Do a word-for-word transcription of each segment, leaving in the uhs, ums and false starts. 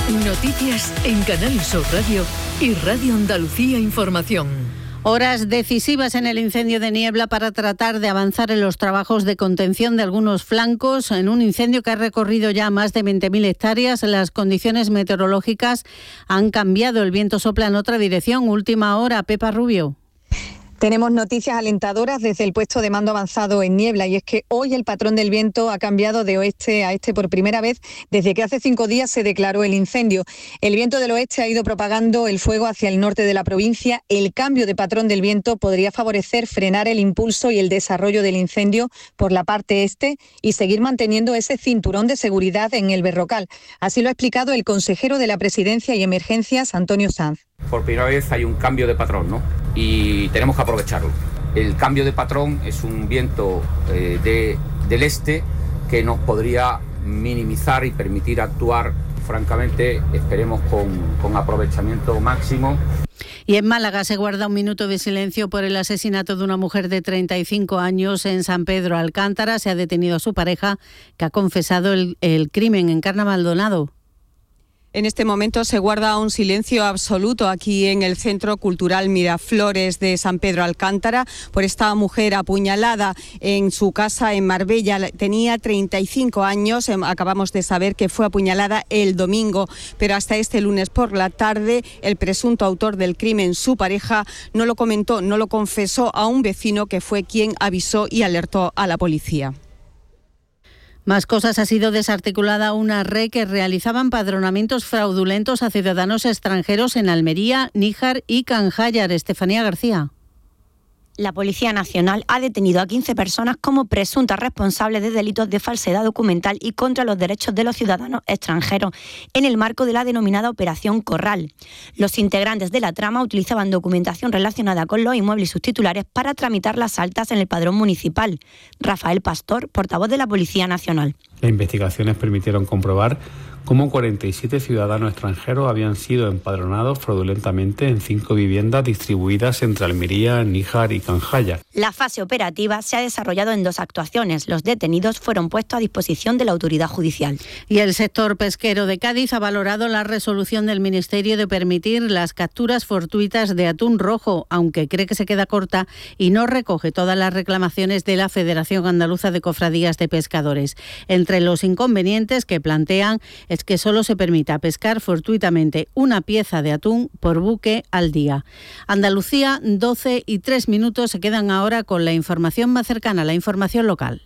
Noticias en Canal Sur Radio y Radio Andalucía Información. Horas decisivas en el incendio de Niebla para tratar de avanzar en los trabajos de contención de algunos flancos en un incendio que ha recorrido ya más de veinte mil hectáreas. Las condiciones meteorológicas han cambiado, el viento sopla en otra dirección. Última hora, Pepa Rubio. Tenemos noticias alentadoras desde el puesto de mando avanzado en Niebla, y es que hoy el patrón del viento ha cambiado de oeste a este por primera vez desde que hace cinco días se declaró el incendio. El viento del oeste ha ido propagando el fuego hacia el norte de la provincia. El cambio de patrón del viento podría favorecer frenar el impulso y el desarrollo del incendio por la parte este y seguir manteniendo ese cinturón de seguridad en el Berrocal. Así lo ha explicado el consejero de la Presidencia y Emergencias, Antonio Sanz. Por primera vez hay un cambio de patrón, ¿no? Y tenemos que aprovecharlo. El cambio de patrón es un viento eh, de, del este que nos podría minimizar y permitir actuar, francamente, esperemos con, con aprovechamiento máximo. Y en Málaga se guarda un minuto de silencio por el asesinato de una mujer de treinta y cinco años en San Pedro Alcántara. Se ha detenido a su pareja, que ha confesado el, el crimen. Encarna Maldonado. En este momento se guarda un silencio absoluto aquí en el Centro Cultural Miraflores de San Pedro Alcántara por esta mujer apuñalada en su casa en Marbella. Tenía treinta y cinco años, acabamos de saber que fue apuñalada el domingo, pero hasta este lunes por la tarde el presunto autor del crimen, su pareja, no lo comentó, no lo confesó a un vecino que fue quien avisó y alertó a la policía. Más cosas. Ha sido desarticulada una red que realizaba empadronamientos fraudulentos a ciudadanos extranjeros en Almería, Níjar y Canjayar. Estefanía García. La Policía Nacional ha detenido a quince personas como presuntas responsables de delitos de falsedad documental y contra los derechos de los ciudadanos extranjeros en el marco de la denominada Operación Corral. Los integrantes de la trama utilizaban documentación relacionada con los inmuebles y sus titulares para tramitar las altas en el padrón municipal. Rafael Pastor, portavoz de la Policía Nacional. Las investigaciones permitieron comprobar cómo cuarenta y siete ciudadanos extranjeros habían sido empadronados fraudulentamente en cinco viviendas distribuidas entre Almería, Níjar y Canjayar. La fase operativa se ha desarrollado en dos actuaciones. Los detenidos fueron puestos a disposición de la autoridad judicial. Y el sector pesquero de Cádiz ha valorado la resolución del Ministerio de permitir las capturas fortuitas de atún rojo, aunque cree que se queda corta y no recoge todas las reclamaciones de la Federación Andaluza de Cofradías de Pescadores. Entre los inconvenientes que plantean es que solo se permita pescar fortuitamente una pieza de atún por buque al día. Andalucía, doce y tres minutos, se quedan ahora con la información más cercana, la información local.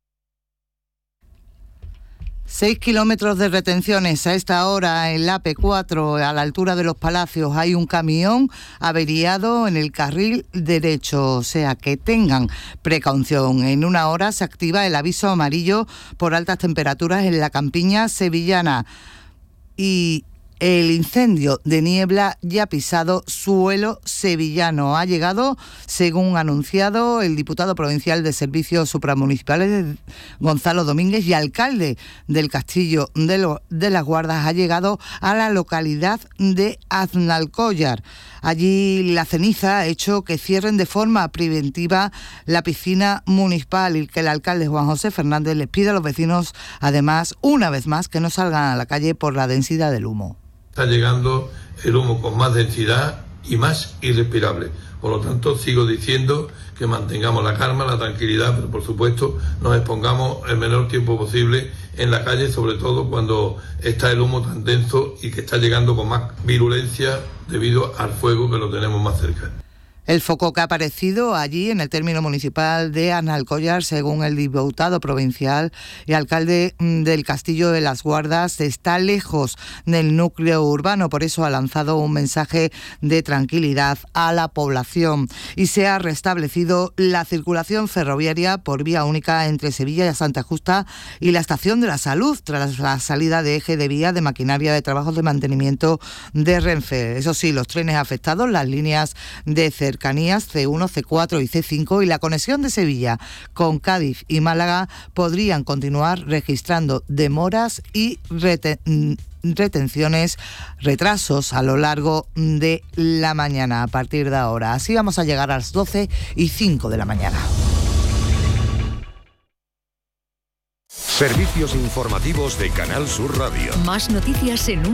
Seis kilómetros de retenciones a esta hora en la A P cuatro, a la altura de Los Palacios. Hay un camión averiado en el carril derecho, o sea que tengan precaución. En una hora se activa el aviso amarillo por altas temperaturas en la campiña sevillana. Y el incendio de Niebla ya ha pisado suelo sevillano. Ha llegado, según ha anunciado el diputado provincial de Servicios Supramunicipales, Gonzalo Domínguez, y alcalde del Castillo de, lo, de las Guardas, ha llegado a la localidad de Aznalcóllar. Allí la ceniza ha hecho que cierren de forma preventiva la piscina municipal y que el alcalde Juan José Fernández les pide a los vecinos, además, una vez más, que no salgan a la calle por la densidad del humo. Está llegando el humo con más densidad y más irrespirable. Por lo tanto, sigo diciendo que mantengamos la calma, la tranquilidad, pero por supuesto nos expongamos el menor tiempo posible en la calle, sobre todo cuando está el humo tan denso y que está llegando con más virulencia debido al fuego que lo tenemos más cerca. El foco que ha aparecido allí en el término municipal de Aznalcóllar, según el diputado provincial y alcalde del Castillo de las Guardas, está lejos del núcleo urbano. Por eso ha lanzado un mensaje de tranquilidad a la población y se ha restablecido la circulación ferroviaria por vía única entre Sevilla y Santa Justa y la Estación de la Salud, tras la salida de eje de vía de maquinaria de trabajos de mantenimiento de Renfe. Eso sí, los trenes afectados, las líneas de cercanías C uno, C cuatro y C cinco y la conexión de Sevilla con Cádiz y Málaga podrían continuar registrando demoras y reten- retenciones, retrasos a lo largo de la mañana a partir de ahora. Así vamos a llegar a las doce y cinco de la mañana. Servicios informativos de Canal Sur Radio. Más noticias en un